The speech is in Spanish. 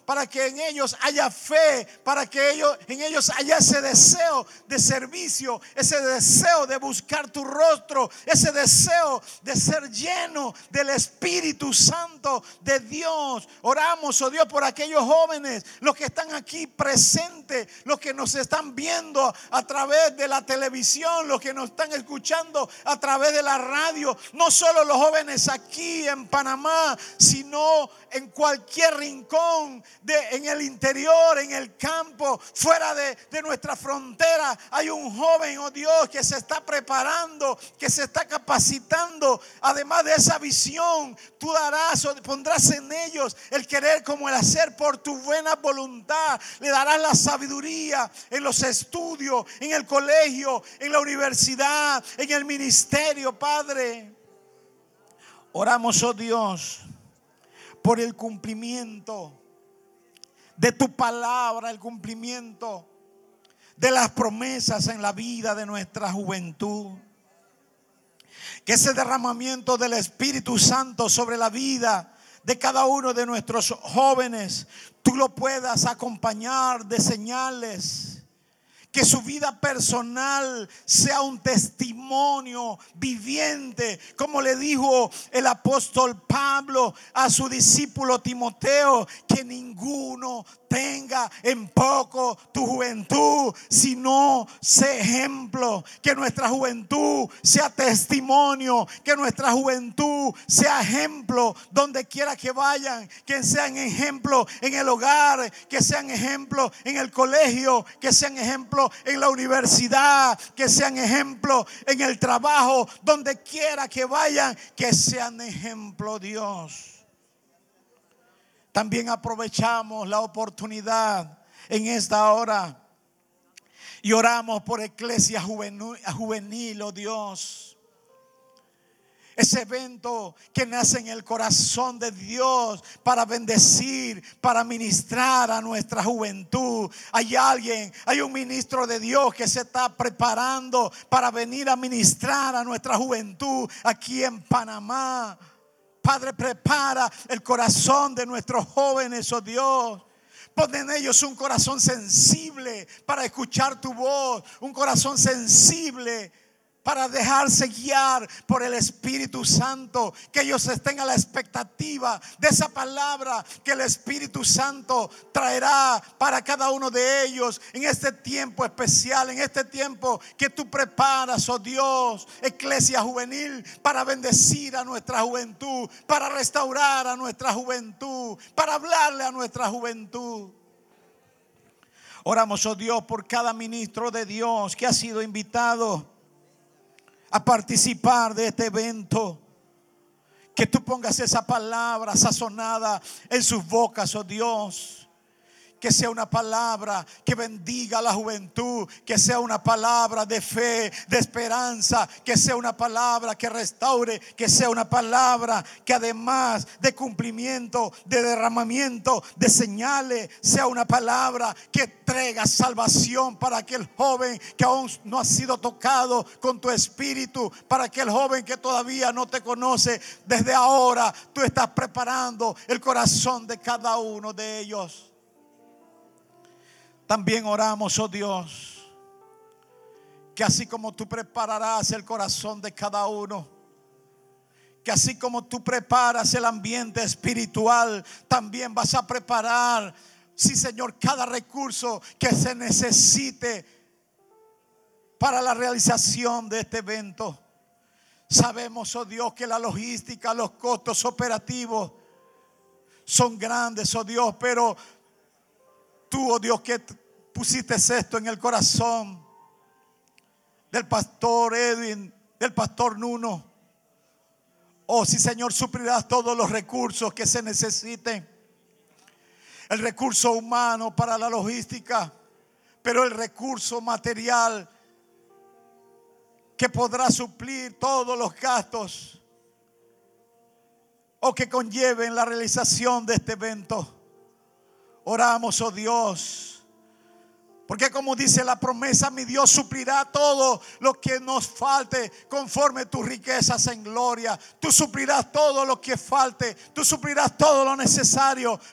para que en ellos haya fe, para que en ellos haya ese deseo de servicio, ese deseo de buscar tu rostro, ese deseo de ser lleno del Espíritu Santo de Dios. Oramos, oh Dios, por aquellos jóvenes, los que están aquí presentes, los que nos están viendo a través de la televisión, los que nos están escuchando a través de la radio. No solo los jóvenes aquí en Panamá, sino en cualquier rincón en el interior, en el campo, fuera de nuestra frontera. Hay un joven, oh Dios, que se está preparando, que se está capacitando. Además de esa visión, tú darás o pondrás en ellos el querer como el hacer por tu buena voluntad. Le darás la sabiduría en los estudios, en el colegio, en la universidad, en el ministerio, Padre. Oramos, oh Dios, por el cumplimiento de tu palabra, el cumplimiento de las promesas en la vida de nuestra juventud. Que ese derramamiento del Espíritu Santo sobre la vida de cada uno de nuestros jóvenes, tú lo puedas acompañar de señales. Que su vida personal sea un testimonio viviente, como le dijo el apóstol Pablo a su discípulo Timoteo, que ninguno tenga en poco tu juventud, sino sé ejemplo. Que nuestra juventud sea testimonio, que nuestra juventud sea ejemplo donde quiera que vayan, que sean ejemplo en el hogar, que sean ejemplo en el colegio, que sean ejemplo en la universidad, que sean ejemplo en el trabajo, donde quiera que vayan, que sean ejemplo, Dios. También aprovechamos la oportunidad en esta hora y oramos por Iglesia Juvenil, oh Dios. Ese evento que nace en el corazón de Dios para bendecir, para ministrar a nuestra juventud. Hay un ministro de Dios que se está preparando para venir a ministrar a nuestra juventud aquí en Panamá. Padre, prepara el corazón de nuestros jóvenes, oh Dios. Pon en ellos un corazón sensible para escuchar tu voz, un corazón sensible para dejarse guiar por el Espíritu Santo. Que ellos estén a la expectativa de esa palabra que el Espíritu Santo traerá para cada uno de ellos en este tiempo especial, en este tiempo que tú preparas, oh Dios, Iglesia Juvenil, para bendecir a nuestra juventud, para restaurar a nuestra juventud, para hablarle a nuestra juventud. Oramos, oh Dios, por cada ministro de Dios que ha sido invitado a participar de este evento. Que tú pongas esa palabra sazonada en sus bocas, oh Dios. Que sea una palabra que bendiga a la juventud, que sea una palabra de fe, de esperanza, que sea una palabra que restaure, que sea una palabra que además de cumplimiento, de derramamiento, de señales, sea una palabra que traiga salvación para aquel joven que aún no ha sido tocado con tu espíritu, para aquel joven que todavía no te conoce. Desde ahora tú estás preparando el corazón de cada uno de ellos. También oramos, oh Dios, que así como tú prepararás el corazón de cada uno, que así como tú preparas el ambiente espiritual, también vas a preparar, sí Señor, cada recurso que se necesite para la realización de este evento. Sabemos, oh Dios, que la logística, los costos operativos son grandes, oh Dios, pero tú, oh Dios, que pusiste esto en el corazón del pastor Edwin, del pastor Nuno. Oh, sí, Señor, suplirás todos los recursos que se necesiten. El recurso humano para la logística, pero el recurso material que podrá suplir todos los gastos o que conlleven la realización de este evento. Oramos, oh Dios, porque como dice la promesa, mi Dios suplirá todo lo que nos falte conforme tus riquezas en gloria. Tú suplirás todo lo que falte, tú suplirás todo lo necesario